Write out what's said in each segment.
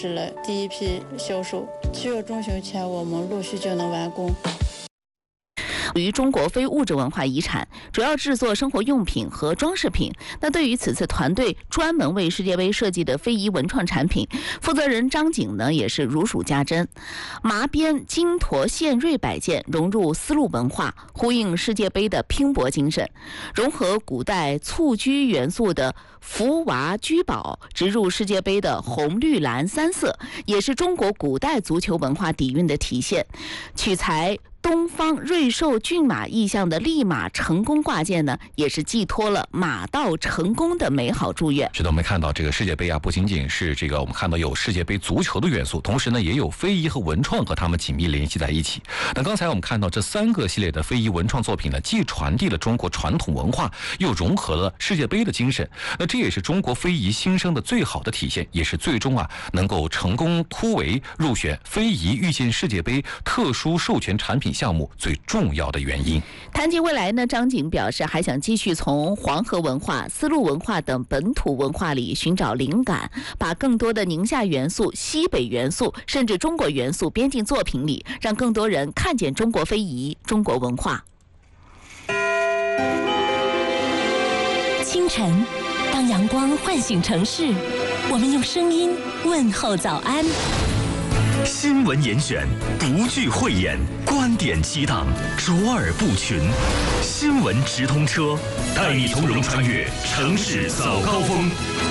始了第一批销售，7月中旬前我们陆续就能完工。 于中国非物质文化遗产，主要制作生活用品和装饰品。那对于此次团队专门为世界杯设计的非遗文创产品，负责人张景呢也是如数家珍。麻边金驼线锐摆件融入丝路文化，呼应世界杯的拼搏精神；融合古代蹴鞠元素的福娃居宝，植入世界杯的红绿蓝三色，也是中国古代足球文化底蕴的体现。取材东方瑞兽骏马意象的立马成功挂件呢，也是寄托了马到成功的美好祝愿。 是的，我们看到这个世界杯啊，不仅仅是这个我们看到有世界杯足球的元素，同时呢也有非遗和文创和他们紧密联系在一起。那刚才我们看到这3个系列的非遗文创作品呢，既传递了中国传统文化，又融合了世界杯的精神。那这也是中国非遗兴盛的最好的体现，也是最终能够成功突围入选非遗遇见世界杯特殊授权产品项目最重要的原因。 谈及未来呢，张景表示还想继续从黄河文化、丝路文化等本土文化里寻找灵感，把更多的宁夏元素、西北元素甚至中国元素编进作品里，让更多人看见中国非遗、中国文化。 清晨，当阳光唤醒城市，我们用声音问候早安。 新闻严选，不惧讳言，观点激荡，卓尔不群。新闻直通车，带你从容穿越城市早高峰。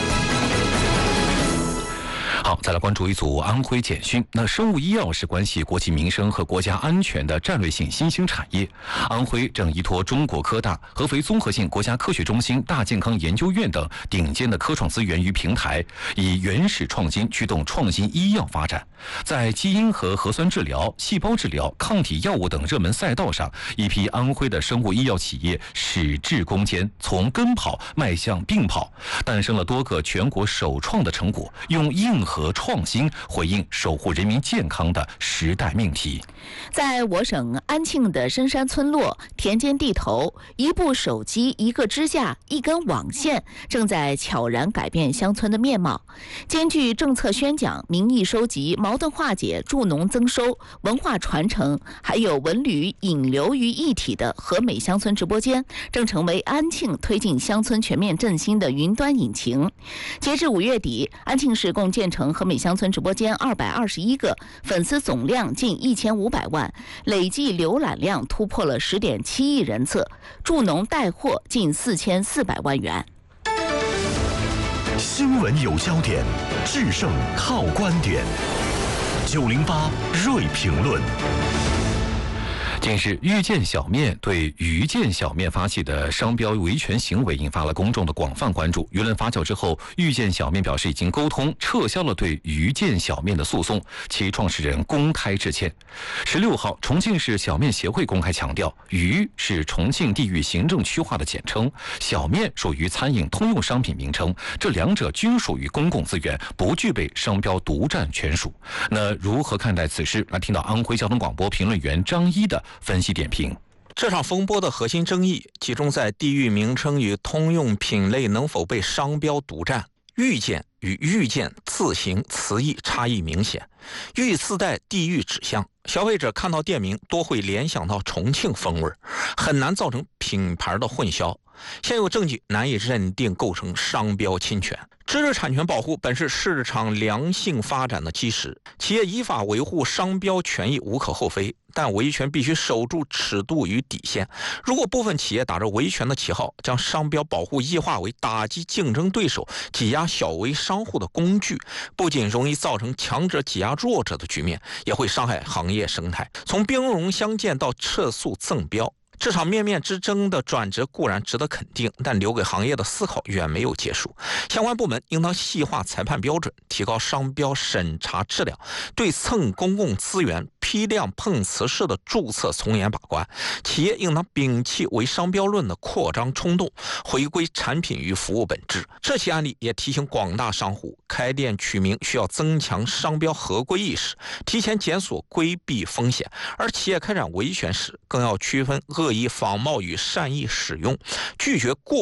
好，再来关注一组安徽简讯。那生物医药是关系国计民生和国家安全的战略性新兴产业。安徽正依托中国科大、合肥综合性国家科学中心、大健康研究院等顶尖的科创资源与平台，以原始创新驱动创新医药发展。在基因和核酸治疗、细胞治疗、抗体药物等热门赛道上，一批安徽的生物医药企业矢志攻坚，从跟跑迈向并跑，诞生了多个全国首创的成果，用硬核创新回应守护人民健康的时代命题。 在我省安庆的深山村落，田间地头，一部手机、一个支架、一根网线，正在悄然改变乡村的面貌。兼具政策宣讲、民意收集、矛盾化解、助农增收、文化传承，还有文旅引流于一体的和美乡村直播间，正成为安庆推进乡村全面振兴的云端引擎。截至5月底，安庆市共建成和美乡村直播间221个，粉丝总量近1500万，累计浏览量突破了10.7亿人次，助农带货近4400万元。 新闻有焦点，制胜靠观点。908锐评论。 近日，遇见小面对鱼见小面发起的商标维权行为引发了公众的广泛关注。舆论发酵之后，遇见小面表示已经沟通，撤销了对鱼见小面的诉讼，其创始人公开致歉。16号，重庆市小面协会公开强调，鱼是重庆地域行政区划的简称，小面属于餐饮通用商品名称，这两者均属于公共资源，不具备商标独占权属。那如何看待此事？来听到安徽交通广播评论员张一的分析点评。 这场风波的核心争议集中在地域名称与通用品类能否被商标独占。遇见与遇见字形词义差异明显，遇自带地域指向，消费者看到店名多会联想到重庆风味，很难造成品牌的混淆。现有证据难以认定构成商标侵权。知识产权保护本是市场良性发展的基石，企业依法维护商标权益无可厚非，但维权必须守住尺度与底线。如果部分企业打着维权的旗号，将商标保护异化为打击竞争对手、挤压小微商户的工具，不仅容易造成强者挤压弱者的局面，也会伤害行业生态。从兵戎相见到撤诉赠标，这场面面之争的转折固然值得肯定，但留给行业的思考远没有结束。相关部门应当细化裁判标准，提高商标审查质量，对蹭公共资源、批量碰瓷式的注册从严把关。企业应当摒弃为商标论的扩张冲动，回归产品与服务本质。这起案例也提醒广大商户，开店取名需要增强商标合规意识，提前检索规避风险。而企业开展维权时，更要区分恶意仿冒与善意使用，拒绝过